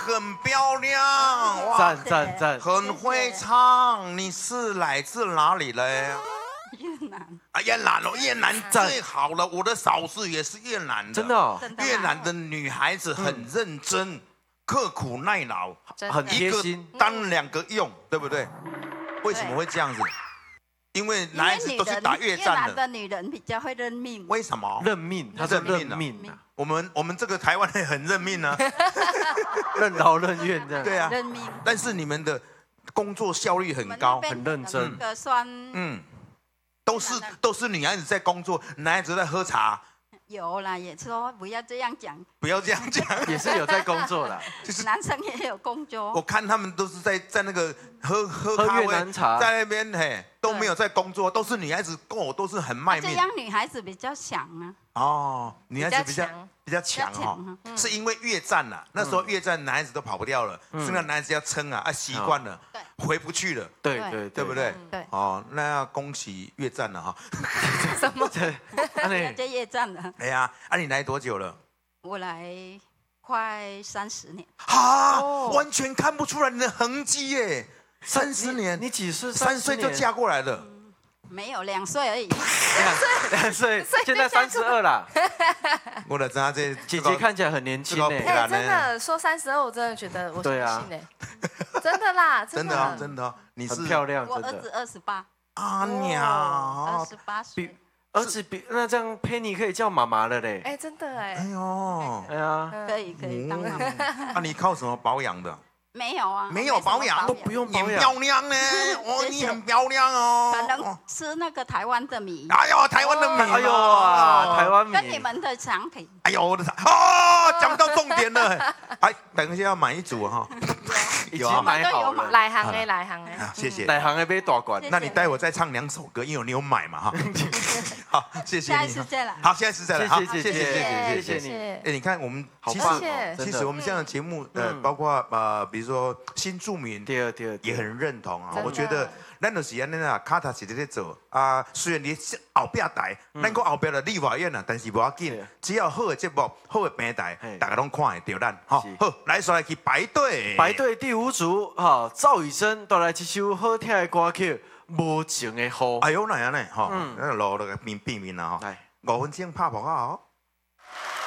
很漂亮，哇， 赞， 很会唱。你是来自哪里嘞？ 越南。 啊，越南哦，越南最好了。我的嫂子也是越南的， 真的哦。 越南的女孩子很认真，刻苦耐劳， 很贴心， 一个当2个用，对不对？为什么会这样子？因为男孩子都是打越战的。 越南的女人比较会认命。 为什么？ 认命，他是认命啊。 我们这个台湾人很认命啊， 任劳任怨这样。 对啊， 认命。 但是你们的工作效率很高， 很认真。 都是女孩子在工作，男孩子在喝茶。 有啦，也说不要这样讲。 不要这样讲， 也是有在工作啦， 就是男生也有工作。 我看他们都是在那个喝咖啡，在那边嘿都没有在工作，都是女孩子都是很卖命。 这样女孩子比较强啊。 哦，女孩子比较强哦，是因为越战呐，那时候越战男孩子都跑不掉了，现在男孩子要撑啊，习惯了，回不去了， 对不对？ 对。 哦，那要恭喜越战了哈。 什么？这越战了。 哎呀，你来多久了？ 我来快30年。 啊，完全看不出来你的痕迹耶！30年， 你几岁 ？3岁就嫁过来了。 没有2岁而已 ，2岁，现在32了。 我的这姐姐看起来很年轻哎，真的说32，我真的觉得我相信哎，真的啦， 真的真的，你是很漂亮， 我儿子28。 啊娘 ，28岁。 儿子那这样 Penny 可以叫妈妈了嘞。 哎，真的哎。 哎呦， 哎呀， 可以当妈妈。 啊，你靠什么保养的？ 没有啊， 没有保养都不用保养， 很漂亮呢。哦，你很漂亮哦。 可能吃那个台湾的米。 哎呦，台湾的米， 哎呦啊，台湾米。 跟你们的产品。 哎呦，我的哦，讲到重点了。哎，等一下要买一组哈。 已经买好了。 来行的。 谢谢。 来行的买大罐。 那你待会再唱2首歌，因为你有买嘛哈。好，谢谢你。 下一次再来。 好，下一次再来。好， 谢谢你。 哎，你看我们其实我们这样的节目，包括比如说新住民，也很认同啊。我觉得咱就是安尼啦，卡塔是在做啊。虽然你后壁台，咱个后壁的立法院啊，但是不要紧，只要好的节目、好的平台，大家拢看会到咱。好，来说来去排队。 排队第5组，哈，赵雨生带来一首好听的歌曲《无情的雨》。 哎呦，那样呢？哈，那路那个避免啦哈。5分钟拍破啊！